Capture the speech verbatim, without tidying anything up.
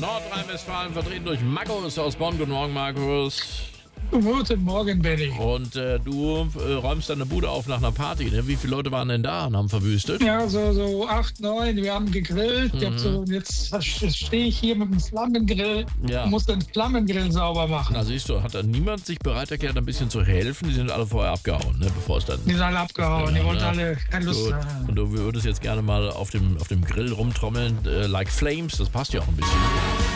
Nordrhein-Westfalen vertreten durch Markus aus Bonn. Guten Morgen, Markus. Guten Morgen, Benny. Und äh, du äh, räumst deine Bude auf nach einer Party, ne? Wie viele Leute waren denn da und haben verwüstet? Ja, so, so acht, neun. Wir haben gegrillt. Mhm. Ich hab so, jetzt stehe ich hier mit dem Flammengrill Ja. und muss den Flammengrill sauber machen. Na siehst du, hat da niemand sich bereit erklärt, ein bisschen zu helfen? Die sind alle vorher abgehauen, ne? Bevor es dann... Die sind alle abgehauen. Ja, Die wollten ja. alle keine Lust Gut. haben. Und du würdest jetzt gerne mal auf dem, auf dem Grill rumtrommeln, äh, like Flames, das passt ja auch ein bisschen.